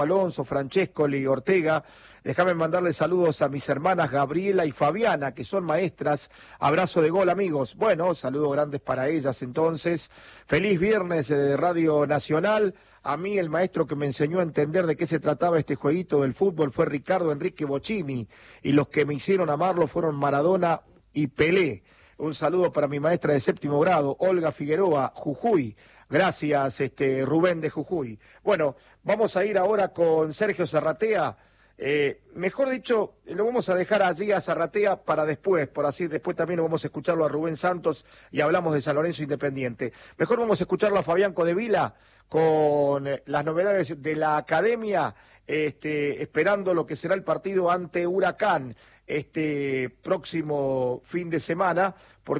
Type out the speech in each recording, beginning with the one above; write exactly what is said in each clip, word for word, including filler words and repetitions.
Alonso, Francescoli, Ortega. Déjame mandarle saludos a mis hermanas Gabriela y Fabiana, que son maestras. Abrazo de gol, amigos. Bueno, saludos grandes para ellas entonces. Feliz viernes de Radio Nacional. A mí el maestro que me enseñó a entender de qué se trataba este jueguito del fútbol fue Ricardo Enrique Bocchini, y los que me hicieron amarlo fueron Maradona y Pelé. Un saludo para mi maestra de séptimo grado, Olga Figueroa, Jujuy. Gracias, este, Rubén de Jujuy. Bueno, vamos a ir ahora con Sergio Zarratea. Eh, mejor dicho, lo vamos a dejar allí a Zarratea para después, por así, después también lo vamos a escucharlo a Rubén Santos y hablamos de San Lorenzo Independiente. Mejor vamos a escucharlo a Fabián Codevila con las novedades de la academia, este, esperando lo que será el partido ante Huracán este próximo fin de semana,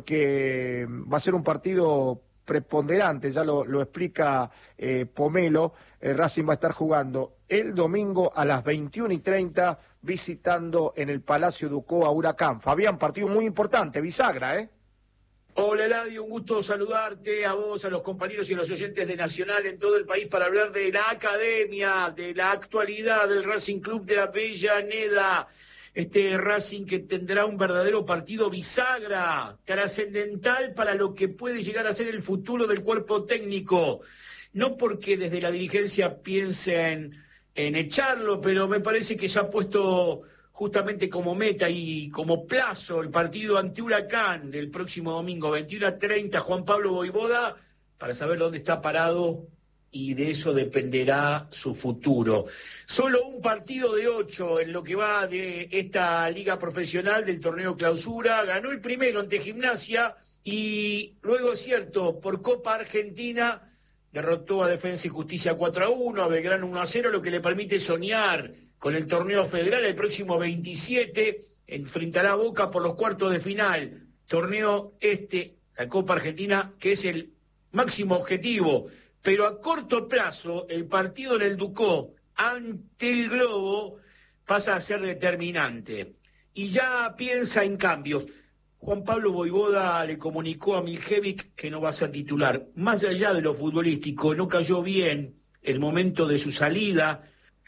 porque va a ser un partido preponderante, ya lo, lo explica eh, Pomelo. eh, Racing va a estar jugando el domingo a las veintiuna y treinta, visitando en el Palacio Ducó a Huracán. Fabián, partido muy importante, bisagra, ¿eh? Hola Eladio, un gusto saludarte, a vos, a los compañeros y a los oyentes de Nacional en todo el país para hablar de la academia, de la actualidad del Racing Club de Avellaneda. Este Racing que tendrá un verdadero partido bisagra, trascendental para lo que puede llegar a ser el futuro del cuerpo técnico. No porque desde la dirigencia piensen en echarlo, pero me parece que se ha puesto justamente como meta y como plazo el partido ante Huracán del próximo domingo, veintiuna a treinta, Juan Pablo Voivoda, para saber dónde está parado, y de eso dependerá su futuro. Solo un partido de ocho en lo que va de esta liga profesional del torneo Clausura. Ganó el primero ante Gimnasia y luego, es cierto, por Copa Argentina derrotó a Defensa y Justicia cuatro a uno, a Belgrano uno a cero, lo que le permite soñar con el torneo federal. El próximo veintisiete enfrentará a Boca por los cuartos de final. Torneo este, la Copa Argentina, que es el máximo objetivo. Pero a corto plazo, el partido en el Ducó ante el Globo pasa a ser determinante. Y ya piensa en cambios. Juan Pablo Voivoda le comunicó a Miljevic que no va a ser titular. Más allá de lo futbolístico, no cayó bien el momento de su salida,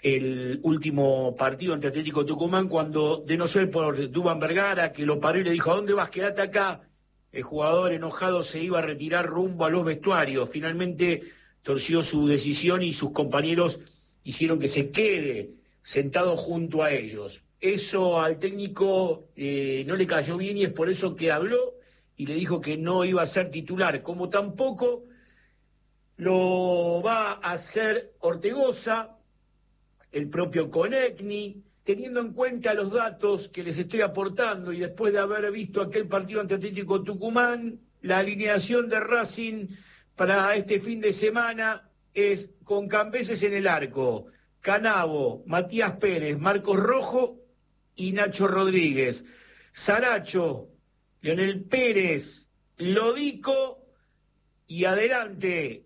el último partido ante Atlético Tucumán, cuando, de no ser por Duván Vergara, que lo paró y le dijo: ¿a dónde vas? Quédate acá. El jugador enojado se iba a retirar rumbo a los vestuarios. Finalmente torció su decisión y sus compañeros hicieron que se quede sentado junto a ellos. Eso al técnico eh, no le cayó bien y es por eso que habló y le dijo que no iba a ser titular, como tampoco lo va a hacer Ortegoza, el propio Konechny, teniendo en cuenta los datos que les estoy aportando y después de haber visto aquel partido ante Atlético Tucumán, la alineación de Racing para este fin de semana es con Cambeses en el arco, Canavo, Matías Pérez, Marcos Rojo y Nacho Rodríguez, Saracho, Leonel Pérez, Lodico y adelante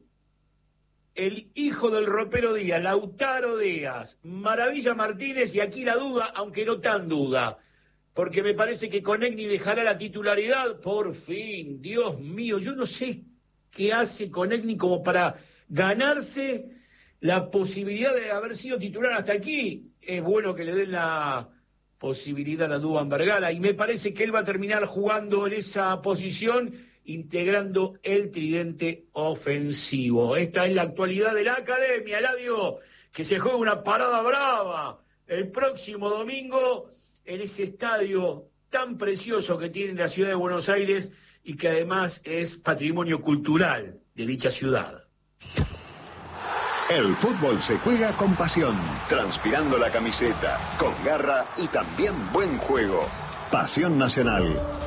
el hijo del ropero Díaz, Lautaro Díaz, Maravilla Martínez, y aquí la duda, aunque no tan duda, porque me parece que Konechny dejará la titularidad, por fin, Dios mío, yo no sé qué hace Konechny como para ganarse la posibilidad de haber sido titular hasta aquí. Es bueno que le den la posibilidad a Duván Vergara, y me parece que él va a terminar jugando en esa posición, integrando el tridente ofensivo. Esta es la actualidad de la academia, Eladio, que se juega una parada brava el próximo domingo en ese estadio tan precioso que tiene la ciudad de Buenos Aires y que además es patrimonio cultural de dicha ciudad. El fútbol se juega con pasión, transpirando la camiseta, con garra y también buen juego. Pasión Nacional.